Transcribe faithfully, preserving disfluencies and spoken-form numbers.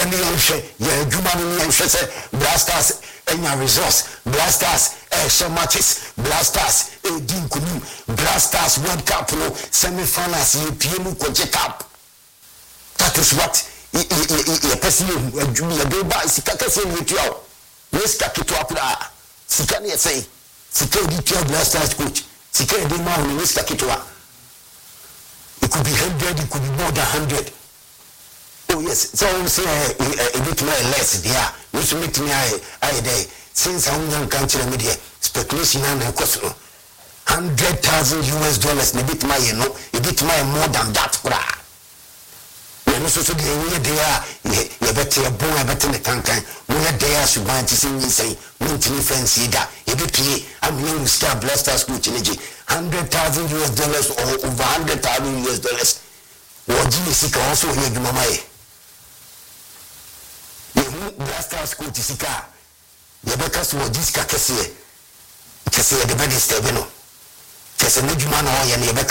yɛne yɛnhwɛ yɛ adwuma no yɛnhwɛ sɛ Blasters enya resource Blasters ɛhyɛ matches Blasters ɛdi nkunim Blasters World Cup no semi-finals yɛpie mu kɔgye cup. That is what yɛ pɛsi yɛ adwuma yɛde ba sika kɛseɛ ne yɛtua o yɛ sika ketewa koraa sika ne yɛsɛe sika yɛde tua Blasters coach sika yɛde ma ho ne sika ketewa. It could be hundred, it could be more than hundred. Oh yes, so I say a bit more less there. We should make me I day since I'm young country media speculation and a cost hundred thousand U S dollars. A bit my you know, a bit my more than that. When also so the way they are, you better a boy, I better the cancan. Where they are, should want to see me say, Montini fancy that. A bit I'm young star Blasters coach energy. Hundred thousand U S dollars or over hundred thousand U S dollars. What do you see? Also, here, Mama. Blasters coach Sika. Yabaka so this Kakasi. Kasi the best Steveno. Kasi no Jumano or Yabaka.